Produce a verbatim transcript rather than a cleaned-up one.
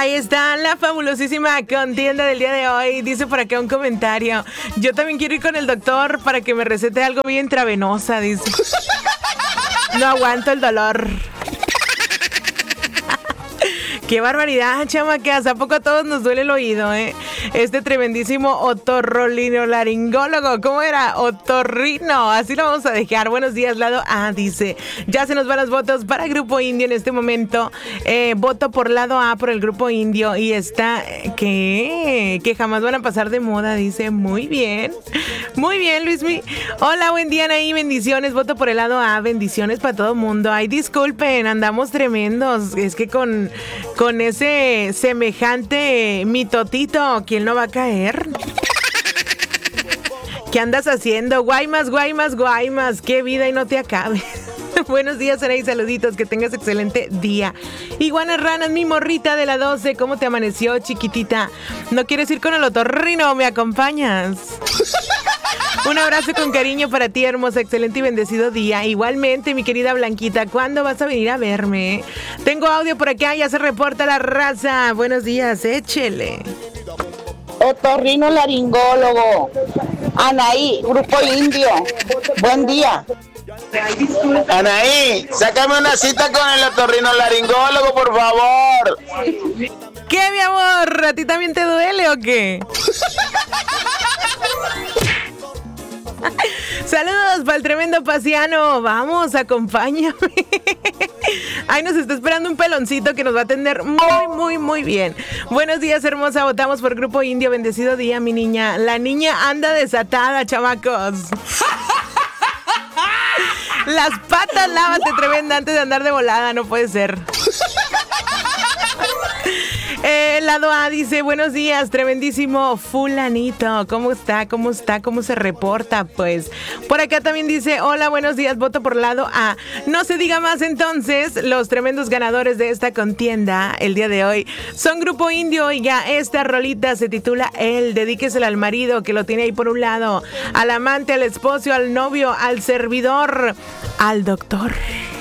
Ahí está la fabulosísima contienda del día de hoy. Dice por acá un comentario. Yo también quiero ir con el doctor para que me recete algo bien intravenosa, dice. No aguanto el dolor. ¡Qué barbaridad, chamacas! ¿A poco a todos nos duele el oído, eh? Este tremendísimo otorrinolaringólogo, ¿cómo era? Otorrino, así lo vamos a dejar. Buenos días, lado A, dice. Ya se nos van los votos para Grupo Indio en este momento. Eh, voto por lado A por el Grupo Indio y está... ¿Qué? Que jamás van a pasar de moda, dice. Muy bien. Muy bien, Luismi. Hola, buen día, Anaí. Bendiciones. Voto por el lado A. Bendiciones para todo mundo. Ay, disculpen, andamos tremendos. Es que con... Con ese semejante mitotito, ¿quién no va a caer? ¿Qué andas haciendo? Guaymas, guaymas, guaymas. Qué vida y no te acabe. Buenos días, Anaí. Saluditos. Que tengas excelente día. Iguanas Ranas, mi morrita de la doce. ¿Cómo te amaneció, chiquitita? ¿No quieres ir con el otorrino? ¿Me acompañas? Un abrazo con cariño para ti, hermosa, excelente y bendecido día. Igualmente, mi querida Blanquita, ¿cuándo vas a venir a verme? Tengo audio por acá, ya se reporta la raza. Buenos días, échele. Otorrinolaringólogo. Anaí, Grupo Indio. Buen día. Anaí, sácame una cita con el otorrinolaringólogo, por favor. ¿Qué, mi amor? ¿A ti también te duele o qué? Saludos para el tremendo Pasiano. Vamos, acompáñame. Ay, nos está esperando un peloncito que nos va a atender muy, muy, muy bien. Buenos días, hermosa. Votamos por Grupo Indio. Bendecido día, mi niña. La niña anda desatada, chamacos. Las patas lávate, tremenda, antes de andar de volada. No puede ser. Eh, lado A dice, buenos días, tremendísimo fulanito, ¿cómo está? ¿Cómo está? ¿Cómo se reporta? Pues, por acá también dice, hola, buenos días, voto por lado A. No se diga más entonces, los tremendos ganadores de esta contienda el día de hoy son Grupo Indio. Oiga, esta rolita se titula El, dedíquesela al marido que lo tiene ahí por un lado, al amante, al esposo, al novio, al servidor, al doctor.